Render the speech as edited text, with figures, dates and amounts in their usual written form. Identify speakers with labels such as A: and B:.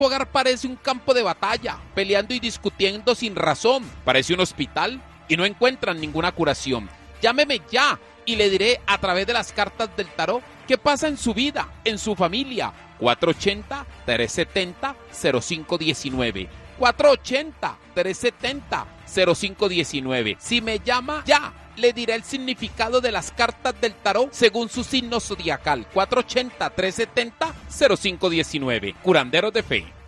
A: Su hogar parece un campo de batalla, peleando y discutiendo sin razón. Parece un hospital y no encuentran ninguna curación. Llámeme ya y le diré a través de las cartas del tarot qué pasa en su vida, en su familia. 480-370-0519. 480-370-0519. Si me llama ya, le diré el significado de las cartas del tarot según su signo zodiacal. 480-370-0519. Curanderos de Fe.